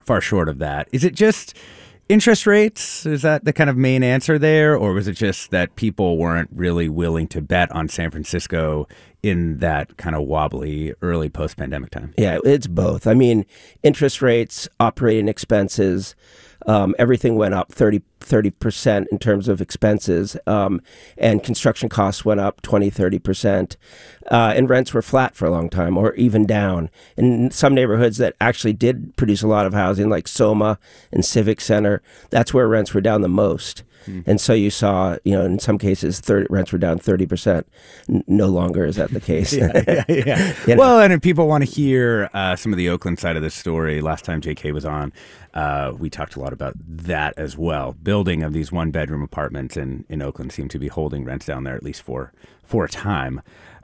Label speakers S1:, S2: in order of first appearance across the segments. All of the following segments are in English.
S1: far short of that. Is it just interest rates? Is that the kind of main answer there? Or was it just that people weren't really willing to bet on San Francisco in that kind of wobbly early post-pandemic time?
S2: Yeah, it's both. I mean, interest rates, operating expenses, everything went up 30% in terms of expenses, and construction costs went up 30%. And rents were flat for a long time, or even down. In some neighborhoods that actually did produce a lot of housing, like Soma and Civic Center, that's where rents were down the most. And so you saw, in some cases, rents were down 30%. No longer is that the case.
S1: Yeah. Well, and if people want to hear some of the Oakland side of this story, last time JK was on, we talked a lot about that as well. Building of these one-bedroom apartments in Oakland seem to be holding rents down there, at least for a time.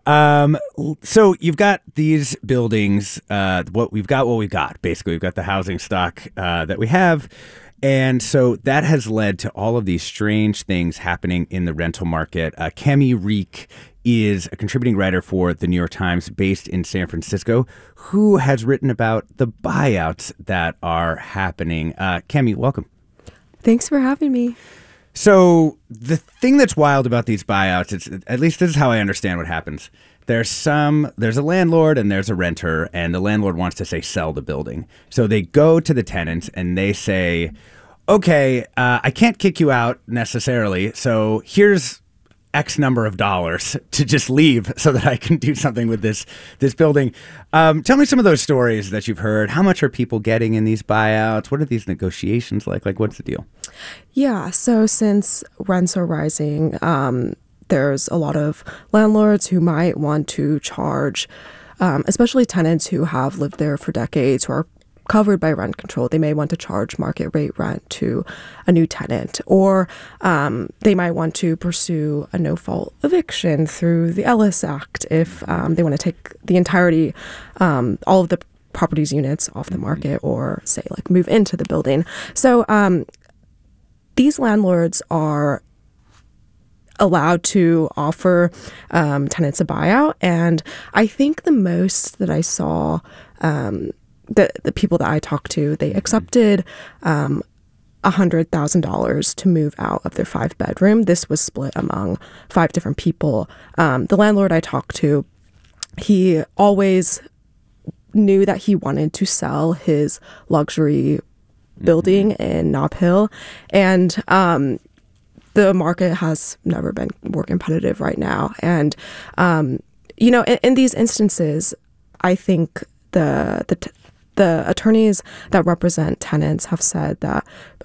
S1: So you've got these buildings, what we've got. Basically, we've got the housing stock that we have. And so that has led to all of these strange things happening in the rental market. Cami Reek is a contributing writer for the New York Times based in San Francisco, who has written about the buyouts that are happening. Cami, welcome.
S3: Thanks for having me.
S1: So the thing that's wild about these buyouts, at least this is how I understand what happens. There's a landlord and there's a renter, and the landlord wants to, say, sell the building. So they go to the tenants and they say, okay, I can't kick you out necessarily, so here's X number of dollars to just leave so that I can do something with this building. Tell me some of those stories that you've heard. How much are people getting in these buyouts? What are these negotiations like? Like, what's the deal?
S3: Yeah, so since rents are rising, there's a lot of landlords who might want to charge, especially tenants who have lived there for decades, who are covered by rent control. They may want to charge market rate rent to a new tenant, or they might want to pursue a no-fault eviction through the Ellis Act if they want to take the entirety, all of the properties units off the market, or say like move into the building. So these landlords are allowed to offer tenants a buyout. And I think the most that I saw, the people that I talked to, they accepted $100,000 to move out of their 5-bedroom. This was split among 5 different people. The landlord I talked to, he always knew that he wanted to sell his luxury building in Nob Hill. And the market has never been more competitive right now. And, in these instances, I think the attorneys that represent tenants have said that,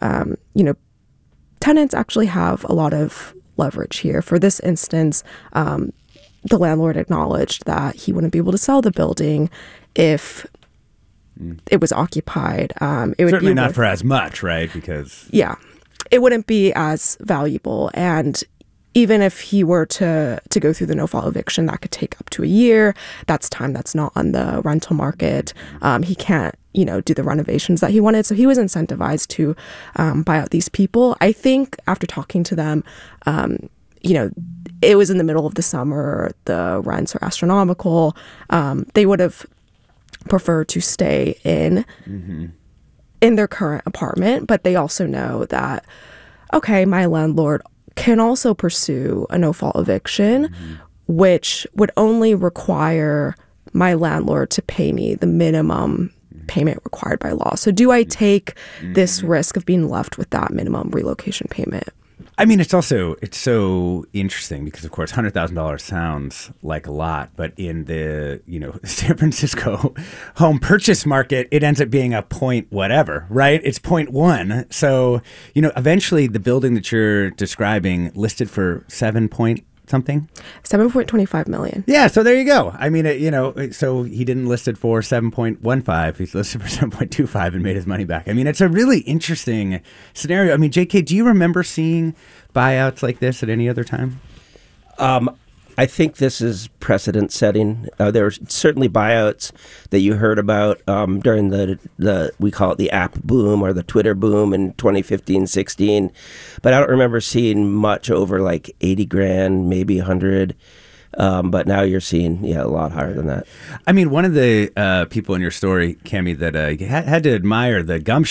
S3: tenants actually have a lot of leverage here. For this instance, the landlord acknowledged that he wouldn't be able to sell the building if it was occupied. It would
S1: certainly
S3: be
S1: not for as much, right? Because
S3: it wouldn't be as valuable. And even if he were to go through the no-fault eviction, that could take up to a year. That's time that's not on the rental market. He can't, do the renovations that he wanted. So he was incentivized to buy out these people. I think after talking to them, it was in the middle of the summer. The rents are astronomical. They would have preferred to stay in their current apartment, but they also know that, okay, my landlord can also pursue a no-fault eviction, which would only require my landlord to pay me the minimum payment required by law. So do I take this risk of being left with that minimum relocation payment?
S1: I mean, it's so interesting because, of course, $100,000 sounds like a lot, but in the, San Francisco home purchase market, it ends up being a point whatever, right? It's 0.1. So, eventually the building that you're describing listed for 7 point something?
S3: 7.25 million.
S1: Yeah, so there you go. I mean, so he didn't list it for 7.15. He's listed for 7.25 and made his money back. I mean, it's a really interesting scenario. I mean, JK, do you remember seeing buyouts like this at any other time?
S2: I think this is precedent setting. There were certainly buyouts that you heard about during the we call it the app boom or the Twitter boom in 2015-16, but I don't remember seeing much over like 80 grand, maybe 100. But now you're seeing a lot higher than that.
S1: I mean, one of the people in your story, Cami, that had to admire the gumption